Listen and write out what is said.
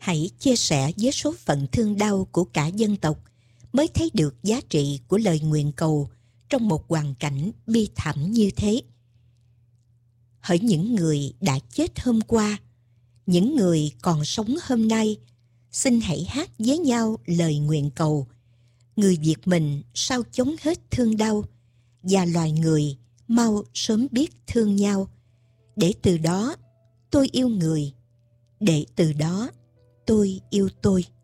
Hãy chia sẻ với số phận thương đau của cả dân tộc mới thấy được giá trị của lời nguyện cầu trong một hoàn cảnh bi thảm như thế. Hỡi những người đã chết hôm qua, những người còn sống hôm nay, xin hãy hát với nhau lời nguyện cầu. Người Việt mình sao chống hết thương đau, và loài người mau sớm biết thương nhau. Để từ đó tôi yêu người, để từ đó tôi yêu tôi.